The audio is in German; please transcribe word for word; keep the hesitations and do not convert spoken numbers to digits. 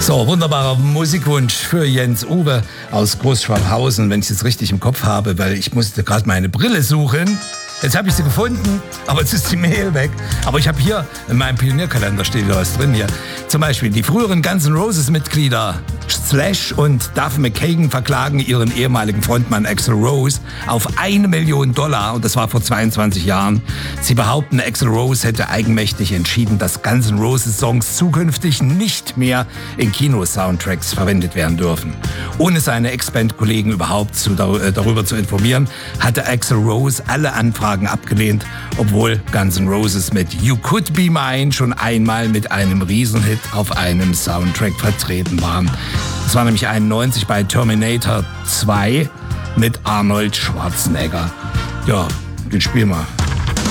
So, wunderbarer Musikwunsch für Jens Uwe aus Großschwabhausen, wenn ich es richtig im Kopf habe, weil ich musste gerade meine Brille suchen. Jetzt habe ich sie gefunden, aber jetzt ist die Mail weg. Aber ich habe hier in meinem Pionierkalender steht wieder was drin hier. Zum Beispiel die früheren Guns N' Roses Mitglieder Slash und Duff McKagan verklagen ihren ehemaligen Frontmann Axl Rose auf eine Million Dollar und das war vor zweiundzwanzig Jahren. Sie behaupten, Axl Rose hätte eigenmächtig entschieden, dass Guns N' Roses Songs zukünftig nicht mehr in Kino-Soundtracks verwendet werden dürfen. Ohne seine Ex-Band-Kollegen überhaupt zu, darüber zu informieren, hatte Axl Rose alle Anfragen abgelehnt, obwohl Guns N' Roses mit You Could Be Mine schon einmal mit einem Riesenhit auf einem Soundtrack vertreten waren. Das war nämlich einundneunzig bei Terminator zwei mit Arnold Schwarzenegger. Ja, den spielen wir.